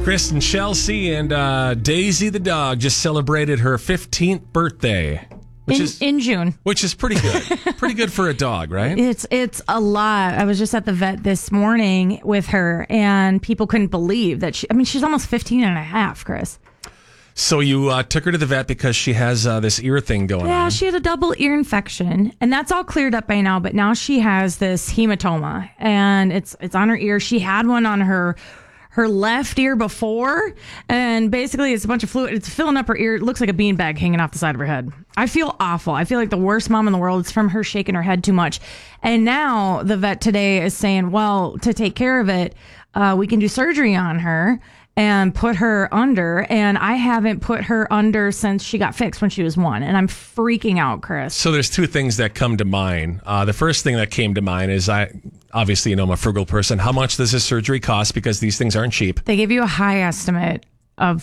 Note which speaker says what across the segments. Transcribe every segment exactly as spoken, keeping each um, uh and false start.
Speaker 1: Chris and Chelsea and uh, Daisy the dog just celebrated her fifteenth birthday. Which
Speaker 2: in,
Speaker 1: is,
Speaker 2: in June.
Speaker 1: Which is pretty good. Pretty good for a dog, right?
Speaker 2: It's it's a lot. I was just at the vet this morning with her, and people couldn't believe that she, I mean, she's almost fifteen and a half, Chris.
Speaker 1: So you uh, took her to the vet because she has uh, this ear thing going
Speaker 2: yeah,
Speaker 1: on.
Speaker 2: Yeah, she had a double ear infection, and that's all cleared up by now, but now she has this hematoma, and it's it's on her ear. She had one on her her left ear before, and basically it's a bunch of fluid. It's filling up her ear. It looks like a beanbag hanging off the side of her head. I feel awful. I feel like the worst mom in the world. It's from her shaking her head too much. And now the vet today is saying, well, to take care of it, uh, we can do surgery on her and put her under. And I haven't put her under since she got fixed when she was one. And I'm freaking out, Chris.
Speaker 1: So there's two things that come to mind. Uh, the first thing that came to mind is I... Obviously, you know, I'm a frugal person. How much does this surgery cost? Because these things aren't cheap.
Speaker 2: They give you a high estimate of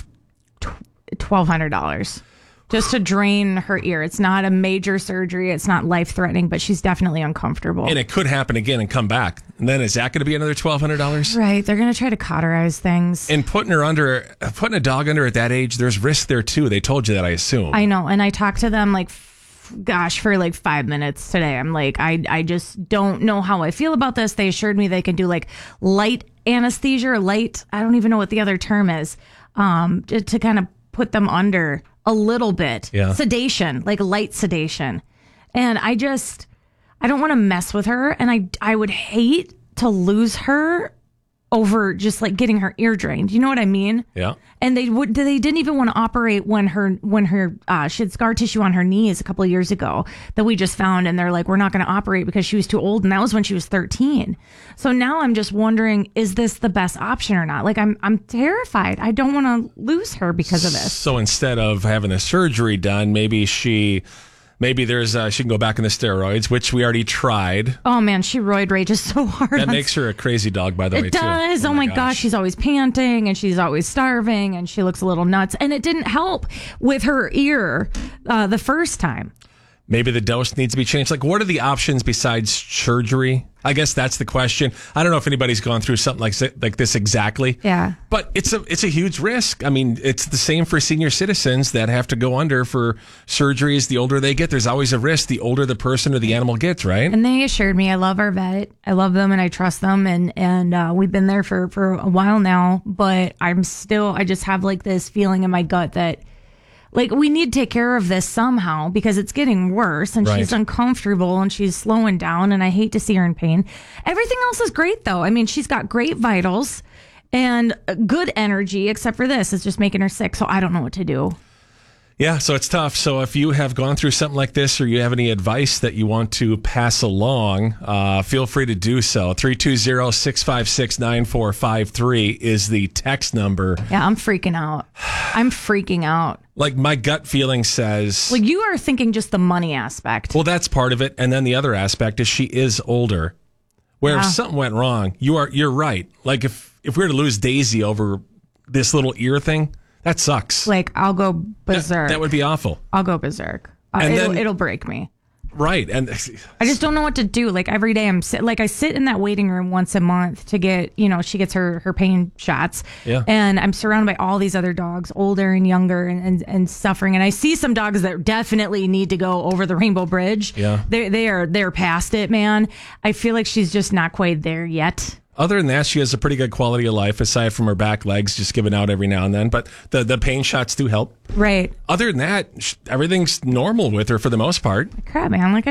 Speaker 2: twelve hundred dollars just to drain her ear. It's not a major surgery. It's not life-threatening, but she's definitely uncomfortable.
Speaker 1: And it could happen again and come back. And then is that going to be another twelve hundred dollars?
Speaker 2: Right. They're going to try to cauterize things.
Speaker 1: And putting her under, putting a dog under at that age, there's risk there too. They told you that, I assume.
Speaker 2: I know. And I talked to them like... gosh, for like five minutes today. I'm like, I I just don't know how I feel about this. They assured me they can do like light anesthesia or light, I don't even know what the other term is, um, to, to kind of put them under a little bit.
Speaker 1: Yeah.
Speaker 2: Sedation, like light sedation. And I just, I don't want to mess with her. And I, I would hate to lose her over just like getting her ear drained. You know what I mean?
Speaker 1: Yeah.
Speaker 2: And they would, they didn't even want to operate when her, when her, uh, she had scar tissue on her knees a couple of years ago that we just found. And they're like, we're not going to operate because she was too old. And that was when she was thirteen. So now I'm just wondering, is this the best option or not? Like I'm, I'm terrified. I don't want to lose her because of this.
Speaker 1: So instead of having a surgery done, maybe she... Maybe there's uh, she can go back in the steroids, which we already tried.
Speaker 2: Oh, man, she roid rages so hard.
Speaker 1: That makes her a crazy dog, by the way,
Speaker 2: too. It does.
Speaker 1: too.
Speaker 2: Oh, oh, my gosh. gosh. She's always panting, and she's always starving, and she looks a little nuts. And it didn't help with her ear uh, the first time.
Speaker 1: Maybe the dose needs to be changed. Like, what are the options besides surgery? I guess that's the question. I don't know if anybody's gone through something like like this exactly.
Speaker 2: Yeah.
Speaker 1: But it's a it's a huge risk. I mean, it's the same for senior citizens that have to go under for surgeries. The older they get, there's always a risk. The older the person or the animal gets, right?
Speaker 2: And they assured me, I love our vet. I love them and I trust them. And, and uh, we've been there for, for a while now. But I'm still, I just have like this feeling in my gut that, like, we need to take care of this somehow because it's getting worse and
Speaker 1: right.
Speaker 2: she's uncomfortable and she's slowing down and I hate to see her in pain. Everything else is great, though. I mean, she's got great vitals and good energy, except for this. It's just making her sick. So I don't know what to do.
Speaker 1: Yeah, so it's tough. So if you have gone through something like this or you have any advice that you want to pass along, uh, feel free to do so. three two zero, six five six, nine four five three is the text number.
Speaker 2: Yeah, I'm freaking out. I'm freaking out.
Speaker 1: Like, my gut feeling says...
Speaker 2: Well, you are thinking just the money aspect.
Speaker 1: Well, that's part of it. And then the other aspect is she is older. Where yeah. if something went wrong, you are, you're right. Like, if, if we were to lose Daisy over this little ear thing... That sucks.
Speaker 2: Like, I'll go berserk.
Speaker 1: That, that would be awful.
Speaker 2: I'll go berserk. Uh,
Speaker 1: and
Speaker 2: it'll,
Speaker 1: then,
Speaker 2: it'll break me.
Speaker 1: Right. And
Speaker 2: I just don't know what to do. Like, every day I'm sit, like I sit in that waiting room once a month to get, you know, she gets her, her pain shots.
Speaker 1: Yeah.
Speaker 2: And I'm surrounded by all these other dogs, older and younger and, and, and suffering. And I see some dogs that definitely need to go over the Rainbow Bridge.
Speaker 1: Yeah.
Speaker 2: They they are they're past it, man. I feel like she's just not quite there yet.
Speaker 1: Other than that, she has a pretty good quality of life, aside from her back legs just giving out every now and then. But the, the pain shots do help.
Speaker 2: Right.
Speaker 1: Other than that, everything's normal with her for the most part.
Speaker 2: Crap, man. Like